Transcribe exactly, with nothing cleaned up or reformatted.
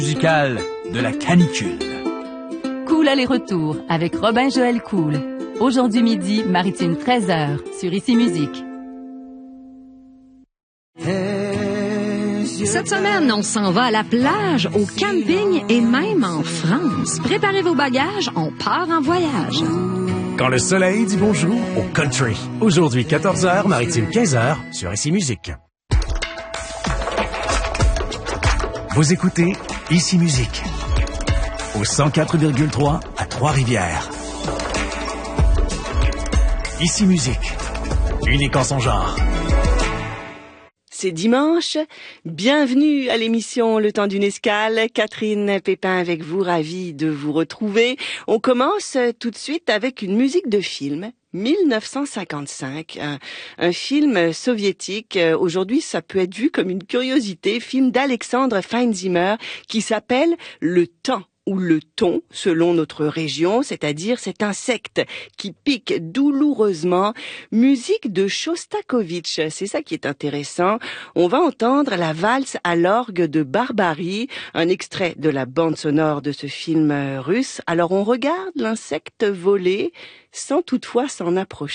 Musical de la canicule. Cool aller-retour avec Robin Joël Cool. Aujourd'hui midi, Maritime treize heures sur Ici Musique. Cette semaine, on s'en va à la plage, au camping et même en France. Préparez vos bagages, on part en voyage. Quand le soleil dit bonjour au country. Aujourd'hui, quatorze heures, Maritime quinze heures sur Ici Musique. Vous écoutez Ici Musique au cent quatre virgule trois à Trois-Rivières. Ici Musique, unique en son genre. C'est dimanche. Bienvenue à l'émission Le Temps d'une escale. Catherine Pépin avec vous, ravie de vous retrouver. On commence tout de suite avec une musique de film. mille neuf cent cinquante-cinq, un, un film soviétique. Aujourd'hui, ça peut être vu comme une curiosité. Film d'Alexandre Feinzimmer qui s'appelle Le Temps ou le thon, selon notre région, c'est-à-dire cet insecte qui pique douloureusement. Musique de Shostakovich, c'est ça qui est intéressant. On va entendre la valse à l'orgue de Barbarie, un extrait de la bande sonore de ce film russe. Alors on regarde l'insecte voler sans toutefois s'en approcher.